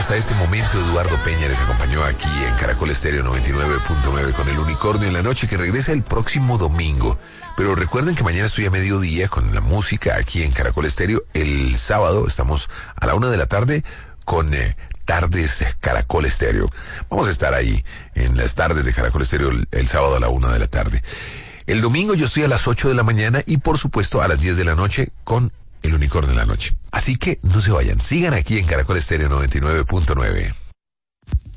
hasta este momento, Eduardo Peña les acompañó aquí en Caracol Estéreo 99.9 con El Unicornio en la Noche, que regresa el próximo domingo. Pero recuerden que mañana estoy a mediodía con la música aquí en Caracol Estéreo. El sábado estamos a la 1 de la tarde con Tardes Caracol Estéreo. Vamos a estar ahí en las tardes de Caracol Estéreo el sábado a la 1 de la tarde. El domingo yo estoy a las 8 de la mañana y por supuesto a las 10 de la noche con El Unicornio en la Noche. Así que no se vayan, sigan aquí en Caracol Estéreo 99.9.